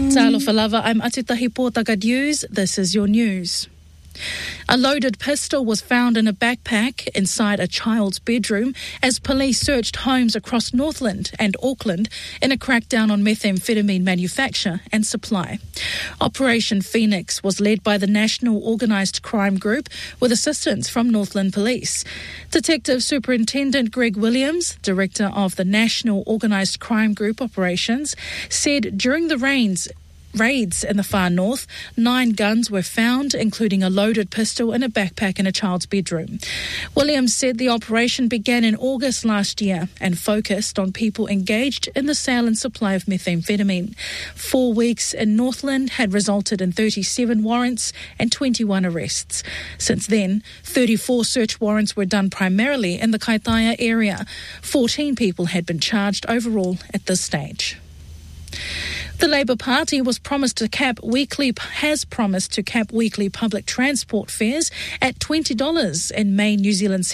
Talofa lava, I'm Atitahi Pōtaka News. This is your news. A loaded pistol was found in a backpack inside a child's bedroom as police searched homes across Northland and Auckland in a crackdown on methamphetamine manufacture and supply. Operation Phoenix was led by the National Organised Crime Group with assistance from Northland Police. Detective Superintendent Greg Williams, Director of the National Organised Crime Group Operations, said during the raids in the far north, 9 guns were found, including a loaded pistol in a backpack in a child's bedroom. Williams said the operation began in August last year and focused on people engaged in the sale and supply of methamphetamine. 4 weeks in Northland had resulted in 37 warrants and 21 arrests. Since then, 34 search warrants were done primarily in the Kaitaia area. 14 people had been charged overall at this stage. The Labour Party has promised to cap weekly public transport fares at $20 in May New Zealand